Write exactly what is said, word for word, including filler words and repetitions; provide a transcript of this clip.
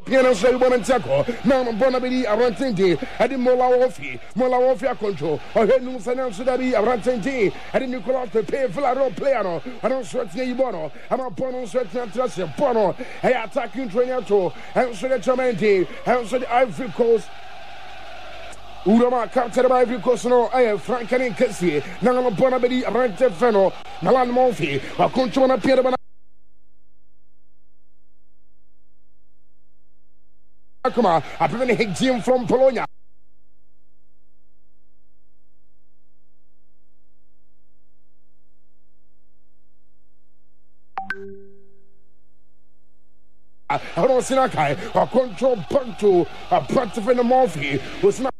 Piano Shay Bonantaco, Nam Bonabidi, Arantenti, Adi Mola Wofi, Mola Wofia control, or Henum Sanan Sudabi, Arantenti, Adi Nicola to pay Flaro Playano, I don't sweat Bono, I'm a Bono sweat Natasha, Bono, hey, attacking Trinato, and so the Chamenti, and so the Ivory Coast. Urama captured by Ivory Coast, no, I have Frank and Cassie, Nam Bonabidi, Arante Feno, Nalan Mofi, or Controna Pierre. Come on, I prefer a Jim from Polonia. I don't see that guy. I control Panto, a part of the Morphe was not.